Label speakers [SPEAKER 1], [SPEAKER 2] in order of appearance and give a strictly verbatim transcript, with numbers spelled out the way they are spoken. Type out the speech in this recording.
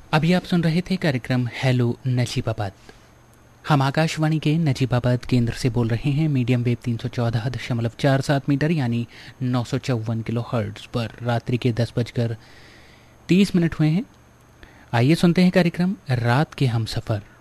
[SPEAKER 1] अभी आप सुन रहे थे कार्यक्रम हेलो नजीबाबाद। हम आकाशवाणी के नजीबाबाद केंद्र से बोल रहे हैं मीडियम वेव तीन सौ चौदह दशमलव चार सात मीटर यानी नौ सौ चौवन किलो हर्ट्ज पर। रात्रि के दस बजकर तीस मिनट हुए हैं। आइए सुनते हैं कार्यक्रम रात के हम सफ़र।